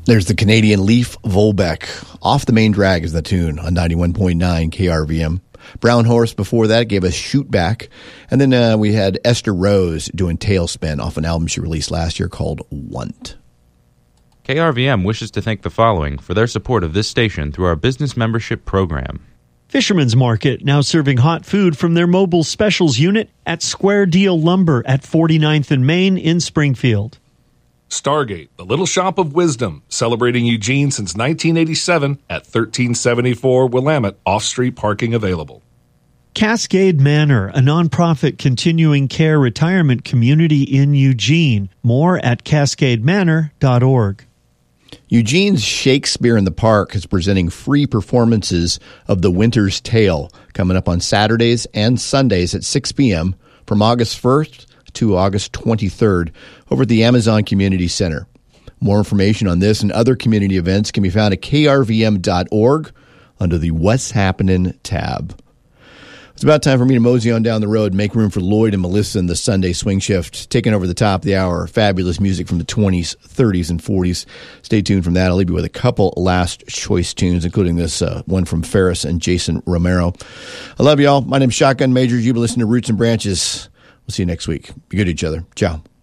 There's the Canadian Leaf Volbeck. Off the Main Drag is the tune on 91.9 KRVM. Brown Horse before that gave us Shoot Back. And then we had Esther Rose doing Tailspin off an album she released last year called Want. KRVM wishes to thank the following for their support of this station through our business membership program. Fisherman's Market, now serving hot food from their mobile specials unit at Square Deal Lumber at 49th and Main in Springfield. Stargate, the Little Shop of Wisdom, celebrating Eugene since 1987 at 1374 Willamette, off-street parking available. Cascade Manor, a nonprofit continuing care retirement community in Eugene. More at cascademanor.org. Eugene's Shakespeare in the Park is presenting free performances of The Winter's Tale coming up on Saturdays and Sundays at 6 p.m. from August 1st to August 23rd over at the Amazon Community Center. More information on this and other community events can be found at krvm.org under the What's Happening tab. It's about time for me to mosey on down the road and make room for Lloyd and Melissa in the Sunday Swing Shift, taking over the top of the hour. Fabulous music from the 20s, 30s, and 40s. Stay tuned from that. I'll leave you with a couple last choice tunes, including this one from Ferris and Jason Romero. I love you all. My name's Shotgun Majors. You've been listening to Roots and Branches. We'll see you next week. Be good to each other. Ciao.